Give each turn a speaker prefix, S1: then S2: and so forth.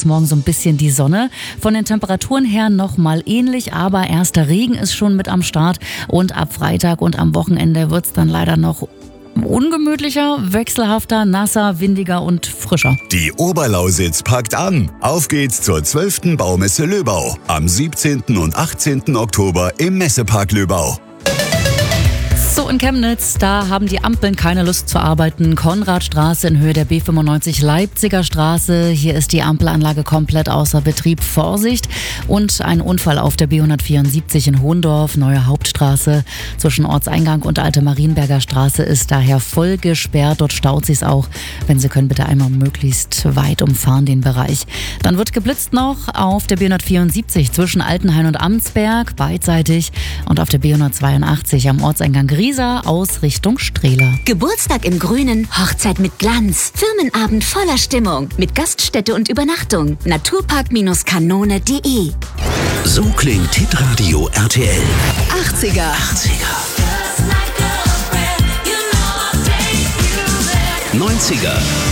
S1: ist morgen so ein bisschen die Sonne. Von den Temperaturen her nochmal ähnlich, aber erster Regen ist schon mit am Start. Und ab Freitag und am Wochenende wird es dann leider noch ungemütlicher, wechselhafter, nasser, windiger und frischer.
S2: Die Oberlausitz packt an. Auf geht's zur 12. Baumesse Löbau. Am 17. und 18. Oktober im Messepark Löbau.
S1: So, in Chemnitz, da haben die Ampeln keine Lust zu arbeiten. Konradstraße in Höhe der B95 Leipziger Straße. Hier ist die Ampelanlage komplett außer Betrieb. Vorsicht! Und ein Unfall auf der B174 in Hohendorf, Neue Hauptstraße. Zwischen Ortseingang und Alte Marienberger Straße ist daher voll gesperrt. Dort staut sich's auch. Wenn Sie können, bitte einmal möglichst weit umfahren den Bereich. Dann wird geblitzt noch auf der B174 zwischen Altenhain und Amtsberg, beidseitig. Und auf der B182 am Ortseingang Riesa aus Richtung Strehla.
S3: Geburtstag im Grünen, Hochzeit mit Glanz, Firmenabend voller Stimmung, mit Gaststätte und Übernachtung. Naturpark-kanone.de.
S4: So klingt Hitradio RTL.
S3: 80er.
S4: 90er.